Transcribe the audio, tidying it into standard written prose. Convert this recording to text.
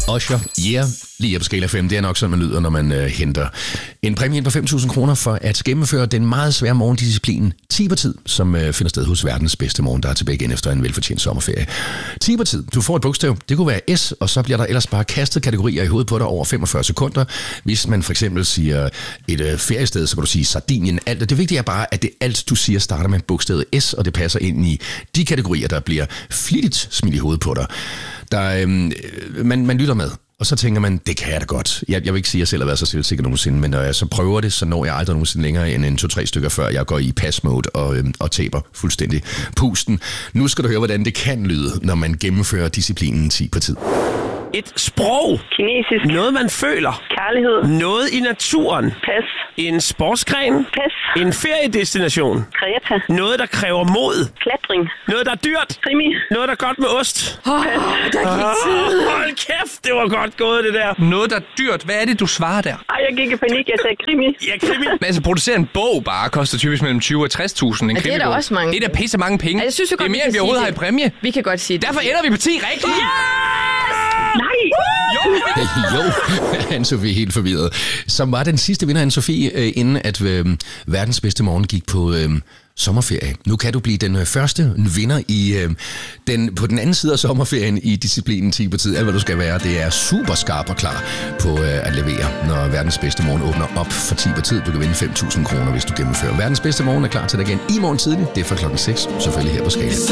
Usher, yeah, lige på skala 5. Det er nok sådan, man lyder, når man henter en præmie på 5.000 kroner for at gennemføre den meget svære morgendisciplin 10 på tid, som finder sted hos verdens bedste morgen, der er tilbage igen efter en velfortjent sommerferie. 10 på tid. Du får et bogstav. Det kunne være S, og så bliver der ellers bare kastet kategorier i hovedet på dig over 45 sekunder. Hvis man for eksempel siger et feriested, så kan du sige Sardinien. Alt. Det vigtige er bare, at det alt, du siger, starter med bogstavet S, og det passer ind i de kategorier, der bliver flittigt smidt i hovedet på dig. Man lytter med, og så tænker man, det kan jeg da godt. Jeg vil ikke sige, at jeg selv har været så selvsikker nogensinde, men når jeg så prøver det, så når jeg aldrig nogensinde længere end en 2-3 stykker, før jeg går i pass-mode og taber fuldstændig pusten. Nu skal du høre, hvordan det kan lyde, når man gennemfører disciplinen 10 på tid. Et sprog. Kinesisk. Noget, man føler. Kærlighed. Noget i naturen. Pas. En sportsgren. Pas. En feriedestination. Kreta. Noget, der kræver mod. Klatring. Noget, der er dyrt. Krimi. Noget, der er godt med ost. Hold kæft, det var godt gået, det der. Noget, der er dyrt. Hvad er det, du svarer der? Ej, jeg gik i panik. Jeg sagde krimi. Ja, krimi. Men altså, producere en bog bare koster typisk mellem 20 og 60.000. En det er der også mange. Det er da pisse mange penge. Ja, jeg synes jo godt, det er mere, end vi overhovedet har i præmie. Vi kan godt sige det. Derfor ender vi på 10 rigtigt. Nej! Jo, Anne-Sophie er helt forvirret. Som var den sidste vinder, Anne-Sophie, inden at verdens bedste morgen gik på sommerferie. Nu kan du blive den første vinder i på den anden side af sommerferien i disciplinen 10 på tid. Alt hvad du skal være, det er super skarp og klar på at levere, når verdens bedste morgen åbner op for 10 på tid. Du kan vinde 5.000 kroner, hvis du gennemfører. Verdens bedste morgen er klar til dig igen i morgen tidlig. Det er fra klokken 6, selvfølgelig her på Skala.